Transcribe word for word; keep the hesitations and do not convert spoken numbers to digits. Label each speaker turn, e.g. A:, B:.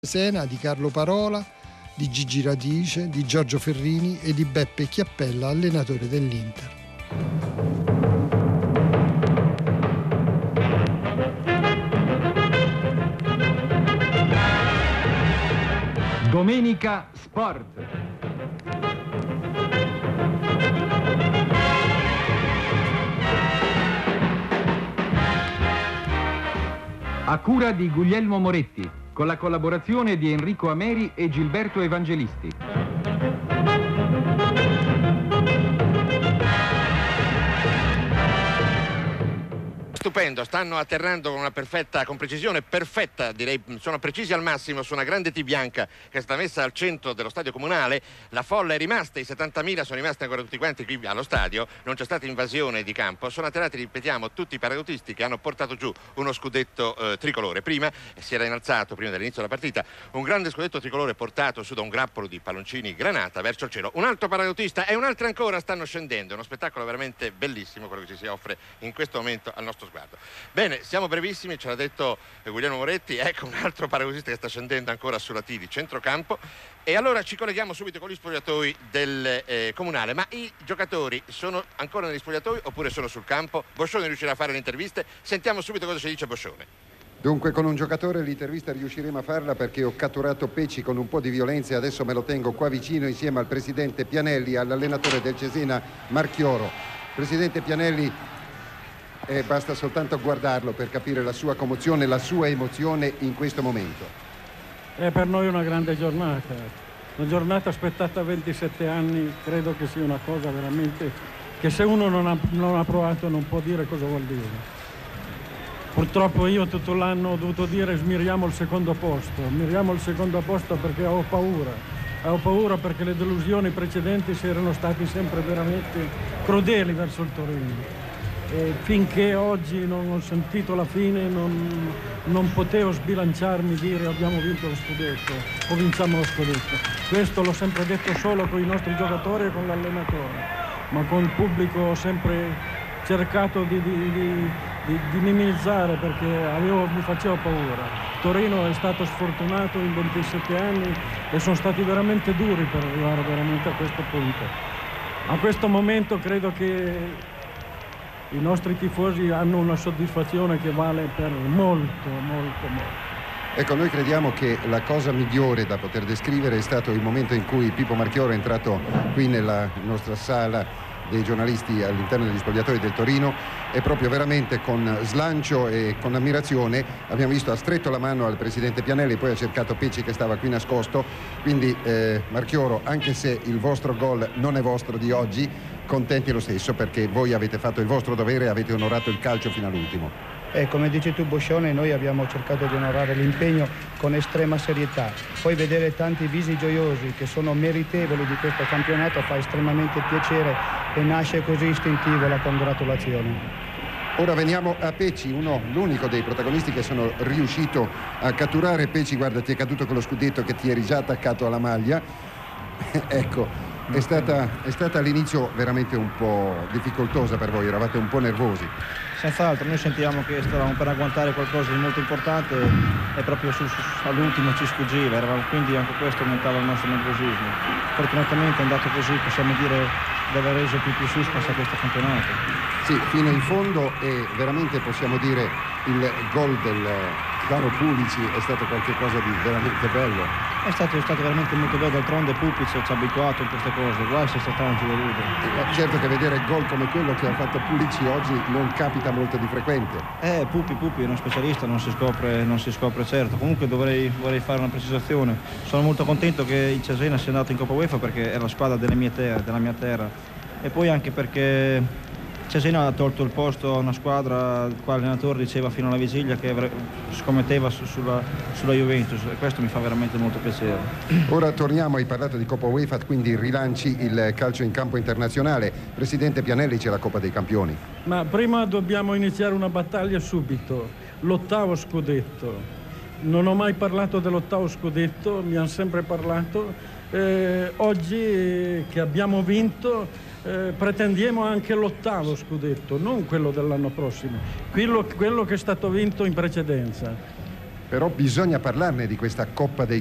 A: Cesena, di Carlo Parola, di Gigi Radice, di Giorgio Ferrini e di Beppe Chiappella, allenatore dell'Inter.
B: Domenica Sport. A cura di Guglielmo Moretti, con la collaborazione di Enrico Ameri e Gilberto Evangelisti.
C: Stupendo, stanno atterrando con una perfetta, con precisione perfetta, direi, sono precisi al massimo su una grande T bianca che è stata messa al centro dello stadio comunale. La folla è rimasta, i settantamila sono rimasti ancora tutti quanti qui allo stadio, non c'è stata invasione di campo, sono atterrati, ripetiamo, tutti i paracadutisti che hanno portato giù uno scudetto eh, tricolore. Prima si era innalzato, prima dell'inizio della partita, un grande scudetto tricolore portato su da un grappolo di palloncini granata verso il cielo. Un altro paracadutista e un altro ancora stanno scendendo, uno spettacolo veramente bellissimo quello che ci si offre in questo momento al nostro sguardo. Bene, siamo brevissimi, ce l'ha detto Guglielmo Moretti, ecco un altro paracadutista che sta scendendo ancora sulla T di centrocampo. E allora ci colleghiamo subito con gli spogliatoi del eh, comunale. Ma i giocatori sono ancora negli spogliatoi oppure sono sul campo? Boscione riuscirà a fare le interviste? Sentiamo subito cosa ci dice Boscione.
D: Dunque, con un giocatore l'intervista riusciremo a farla perché ho catturato Pecci con un po' di violenza e adesso me lo tengo qua vicino insieme al presidente Pianelli e all'allenatore del Cesena Marchioro. Presidente Pianelli, eh, basta soltanto guardarlo per capire la sua commozione, la sua emozione in questo momento.
E: È per noi una grande giornata, una giornata aspettata ventisette anni, credo che sia una cosa veramente che se uno non ha, non ha provato non può dire cosa vuol dire. Purtroppo io tutto l'anno ho dovuto dire smiriamo il secondo posto, smiriamo il secondo posto perché ho paura, ho paura perché le delusioni precedenti si erano stati sempre veramente crudeli verso il Torino. E finché oggi non ho sentito la fine non, non potevo sbilanciarmi, dire abbiamo vinto lo scudetto o vinciamo lo scudetto. Questo l'ho sempre detto solo con i nostri giocatori e con l'allenatore, ma con il pubblico ho sempre cercato di, di, di, di, di minimizzare perché avevo, mi faceva paura. Torino è stato sfortunato in ventisette anni e sono stati veramente duri per arrivare veramente a questo punto. A questo momento credo che i nostri tifosi hanno una soddisfazione che vale per molto, molto, molto.
D: Ecco, noi crediamo che la cosa migliore da poter descrivere è stato il momento in cui Pippo Marchioro è entrato qui nella nostra sala dei giornalisti all'interno degli spogliatoi del Torino e proprio veramente con slancio e con ammirazione abbiamo visto, ha stretto la mano al presidente Pianelli, poi ha cercato Pecci che stava qui nascosto, quindi eh, Marchioro, anche se il vostro gol non è vostro di oggi, contenti lo stesso perché voi avete fatto il vostro dovere e avete onorato il calcio fino all'ultimo.
F: E come dici tu Boscione, noi abbiamo cercato di onorare l'impegno con estrema serietà. Poi vedere tanti visi gioiosi che sono meritevoli di questo campionato fa estremamente piacere e nasce così istintivo la congratulazione.
D: Ora veniamo a Pecci, uno, l'unico dei protagonisti che sono riuscito a catturare. Pecci, guarda, ti è caduto con lo scudetto che ti eri già attaccato alla maglia. Ecco. È stata, è stata all'inizio veramente un po' difficoltosa per voi, eravate un po' nervosi.
G: Senz'altro, noi sentiamo che stavamo per agguantare qualcosa di molto importante e proprio su, su, all'ultimo ci sfuggiva, eravamo, quindi anche questo aumentava il nostro nervosismo. Fortunatamente è andato così, possiamo dire di aver reso più più suspense a questo campionato.
D: Sì, fino in fondo e veramente possiamo dire il gol del caro Pulici è stato qualcosa di veramente bello.
G: È stato, è stato veramente molto bello, d'altronde Pupic ci ha abituato in queste cose, guai se sta tanto deluso.
D: Certo che vedere gol come quello che ha fatto Pulici oggi non capita molto di frequente.
G: Eh, Pupi, Pupi è uno specialista, non si scopre, non si scopre certo. Comunque dovrei, vorrei fare una precisazione. Sono molto contento che il Cesena sia andato in Coppa UEFA perché è la squadra delle mie terre, della mia terra. E poi anche perché Cesena ha tolto il posto a una squadra il quale l'allenatore diceva fino alla vigilia che scommetteva su, sulla, sulla Juventus e questo mi fa veramente molto piacere.
D: Ora torniamo, hai parlato di Coppa UEFA, quindi rilanci il calcio in campo internazionale. Presidente Pianelli, c'è la Coppa dei Campioni.
E: Ma prima dobbiamo iniziare una battaglia subito, l'ottavo scudetto. Non ho mai parlato dell'ottavo scudetto, mi hanno sempre parlato. Eh, oggi che abbiamo vinto Eh, pretendiamo anche l'ottavo scudetto, non quello dell'anno prossimo, quello, quello che è stato vinto in precedenza.
D: Però bisogna parlarne di questa Coppa dei